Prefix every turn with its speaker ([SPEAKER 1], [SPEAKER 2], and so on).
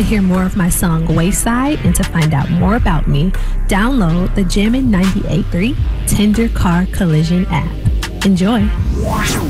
[SPEAKER 1] To hear more of my song Wayside and to find out more about me, download the Jammin' 98.3 Tender Car Collision app. Enjoy.